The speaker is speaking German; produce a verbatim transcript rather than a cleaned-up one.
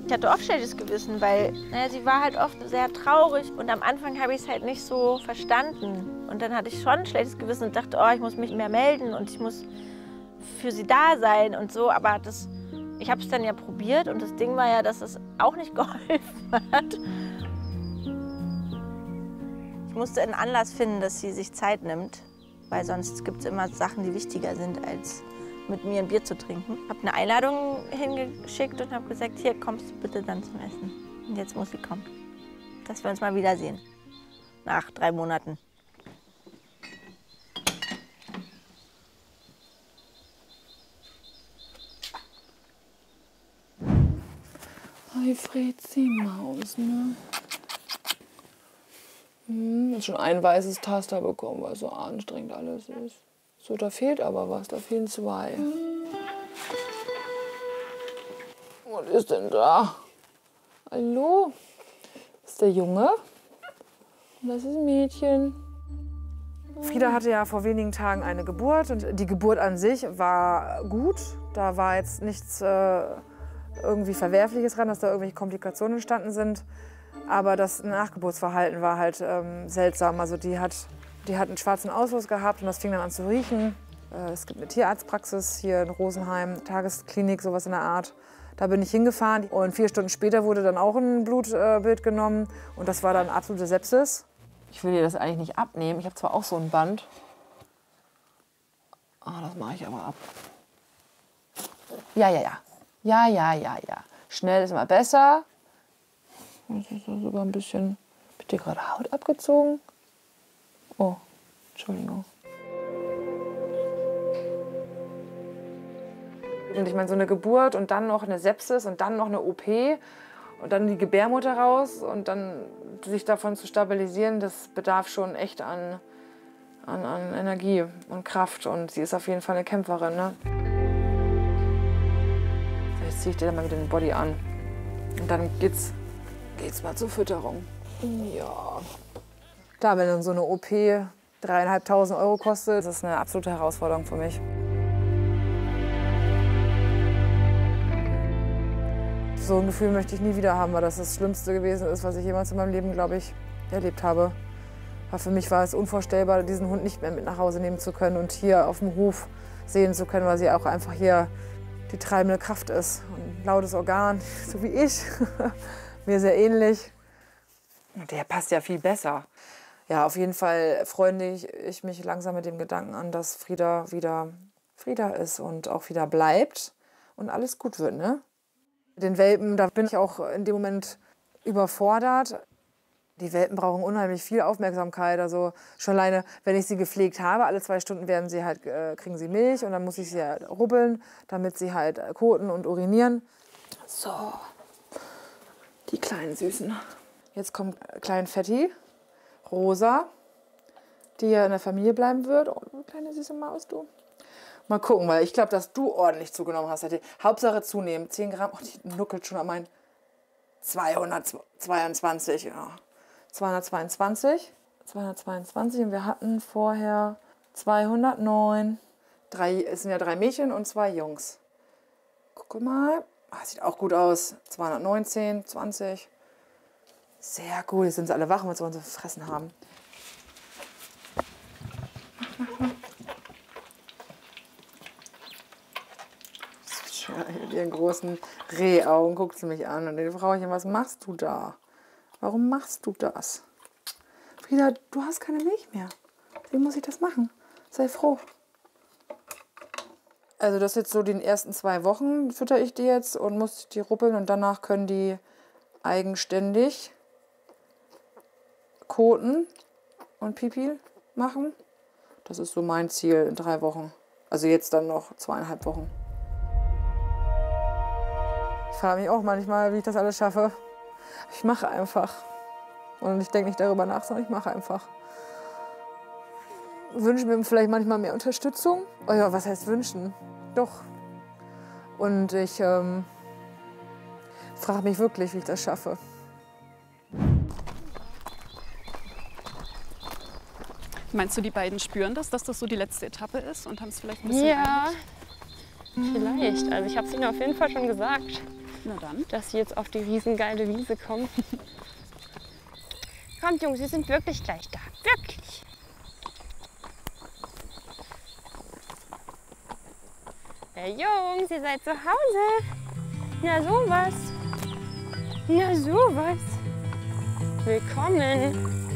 Ich hatte oft schlechtes Gewissen, weil naja, sie war halt oft sehr traurig und am Anfang habe ich es halt nicht so verstanden. Und dann hatte ich schon ein schlechtes Gewissen und dachte, oh, ich muss mich mehr melden und ich muss für sie da sein und so. Aber das, ich habe es dann ja probiert und das Ding war ja, dass es auch nicht geholfen hat. Ich musste einen Anlass finden, dass sie sich Zeit nimmt, weil sonst gibt es immer Sachen, die wichtiger sind, als mit mir ein Bier zu trinken. Ich habe eine Einladung hingeschickt und habe gesagt, hier kommst du bitte dann zum Essen. Und jetzt muss sie kommen, dass wir uns mal wiedersehen, nach drei Monaten. Hi Frezi Maus, ne? Hm, jetzt schon ein weißes Taster bekommen, weil so anstrengend alles ist. So, da fehlt aber was, da fehlen zwei. Was ist denn da? Hallo? Das ist der Junge und das ist ein Mädchen. Frieda hatte ja vor wenigen Tagen eine Geburt und die Geburt an sich war gut. Da war jetzt nichts äh, irgendwie Verwerfliches dran, dass da irgendwelche Komplikationen entstanden sind. Aber das Nachgeburtsverhalten war halt ähm, seltsam. Also die hat, die hat einen schwarzen Ausfluss gehabt und das fing dann an zu riechen. Äh, es gibt eine Tierarztpraxis hier in Rosenheim, Tagesklinik, sowas in der Art. Da bin ich hingefahren und vier Stunden später wurde dann auch ein Blutbild äh, genommen und das war dann absolute Sepsis. Ich will dir das eigentlich nicht abnehmen. Ich habe zwar auch so ein Band. Ah, das mache ich aber ab. Ja, ja, ja. Ja, ja, ja, ja. Schnell ist immer besser. Das ist sogar ein bisschen. Hab ich dir gerade Haut abgezogen? Oh, Entschuldigung. Und ich meine, so eine Geburt und dann noch eine Sepsis und dann noch eine O P und dann die Gebärmutter raus und dann sich davon zu stabilisieren, das bedarf schon echt an, an, an Energie und Kraft. Und sie ist auf jeden Fall eine Kämpferin, ne? Jetzt ziehe ich dir dann mal wieder den Body an. Und dann geht's, geht's mal zur Fütterung. Ja. Klar, wenn dann so eine O P dreieinhalbtausend Euro kostet, das ist eine absolute Herausforderung für mich. So ein Gefühl möchte ich nie wieder haben, weil das das Schlimmste gewesen ist, was ich jemals in meinem Leben, glaube ich, erlebt habe. Aber für mich war es unvorstellbar, diesen Hund nicht mehr mit nach Hause nehmen zu können und hier auf dem Hof sehen zu können, weil sie auch einfach hier die treibende Kraft ist. Ein lautes Organ, so wie ich, mir sehr ähnlich. Und der passt ja viel besser. Ja, auf jeden Fall freunde ich, ich mich langsam mit dem Gedanken an, dass Frieda wieder Frieda ist und auch wieder bleibt und alles gut wird, ne? Den Welpen, da bin ich auch in dem Moment überfordert. Die Welpen brauchen unheimlich viel Aufmerksamkeit. Also schon alleine, wenn ich sie gepflegt habe, alle zwei Stunden werden sie halt, äh, kriegen sie Milch und dann muss ich sie halt rubbeln, damit sie halt koten und urinieren. So, die kleinen Süßen. Jetzt kommt Klein Fetti, Rosa, die ja in der Familie bleiben wird. Oh, du kleine süße Maus, du. Mal gucken, weil ich glaube, dass du ordentlich zugenommen hast. Hauptsache zunehmen. zehn Gramm. Oh, die nuckelt schon an meinen zweihundertzweiundzwanzig. Ja. zweihundertzweiundzwanzig. zweihundertzweiundzwanzig. Und wir hatten vorher zweihundertneun. Drei, es sind ja drei Mädchen und zwei Jungs. Guck mal. Ah, sieht auch gut aus. zweihundertneunzehn, zwanzig. Sehr gut. Jetzt sind sie alle wach, weil sie uns fressen haben. Mit ihren großen Rehaugen guckt sie mich an und die Frauchen, was machst du da? Warum machst du das? Frieda, du hast keine Milch mehr. Wie muss ich das machen? Sei froh. Also das jetzt so die ersten zwei Wochen fütter ich die jetzt und muss die ruppeln und danach können die eigenständig koten und Pipi machen. Das ist so mein Ziel in drei Wochen. Also jetzt dann noch zweieinhalb Wochen. Ich frage mich auch manchmal, wie ich das alles schaffe. Ich mache einfach. Und ich denke nicht darüber nach, sondern ich mache einfach. Wünsche mir vielleicht manchmal mehr Unterstützung. Oh ja, was heißt wünschen? Doch. Und ich ähm, frage mich wirklich, wie ich das schaffe. Meinst du, die beiden spüren das, dass das so die letzte Etappe ist und haben es vielleicht ein bisschen Ja, vielleicht. Also ich habe es ihnen auf jeden Fall schon gesagt. Na dann. dass sie jetzt auf die riesengeile Wiese kommen. Kommt, Jungs, wir sind wirklich gleich da. Wirklich. Hey Jungs, ihr seid zu Hause. Na sowas. Na sowas. Willkommen.